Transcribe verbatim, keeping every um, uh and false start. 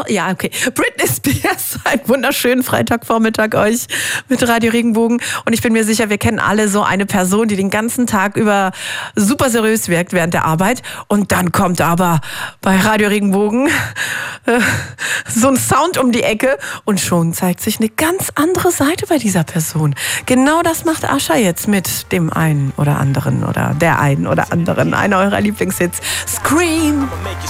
Ja, okay. Britney Spears, einen wunderschönen Freitagvormittag euch mit Radio Regenbogen. Und ich bin mir sicher, wir kennen alle so eine Person, die den ganzen Tag über super seriös wirkt während der Arbeit. Und dann kommt aber bei Radio Regenbogen äh, so ein Sound um die Ecke und schon zeigt sich eine ganz andere Seite bei dieser Person. Genau das macht Ascha jetzt mit dem einen oder anderen oder der einen oder anderen. Einer eurer Lieblingshits. Scream!